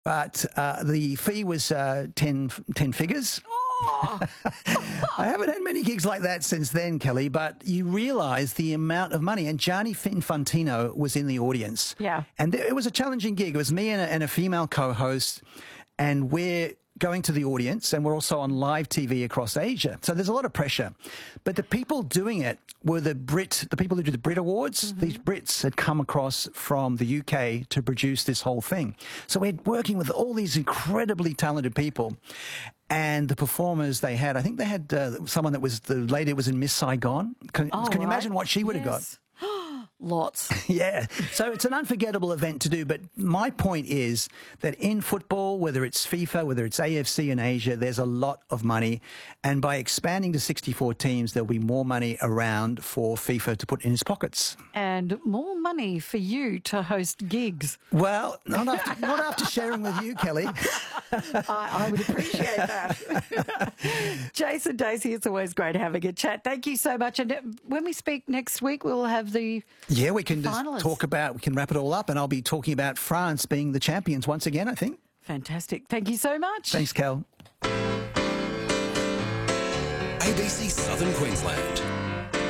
but the fee was 10 figures. Oh, I haven't had many gigs like that since then, Kelly, but you realise the amount of money. And Gianni Infantino was in the audience. Yeah. And it was a challenging gig. It was me and a female co-host, and we're going to the audience, and we're also on live TV across Asia. So there's a lot of pressure. But the people doing it were the people who do the Brit Awards. These Brits had come across from the UK to produce this whole thing. So we're working with all these incredibly talented people. And the performers they had, I think they had someone that was, the lady that was in Miss Saigon. Can you imagine what she would have got? Lots. Yeah. So it's an unforgettable event to do. But my point is that in football, whether it's FIFA, whether it's AFC in Asia, there's a lot of money. And by expanding to 64 teams, there'll be more money around for FIFA to put in his pockets. And more money for you to host gigs. Well, not after sharing with you, Kelly. I would appreciate that. Jason Dacey, it's always great having a chat. Thank you so much. And when we speak next week, we'll have the we can finalists. Just we can wrap it all up, and I'll be talking about France being the champions once again, I think. Fantastic. Thank you so much. Thanks, Kel. ABC Southern Queensland.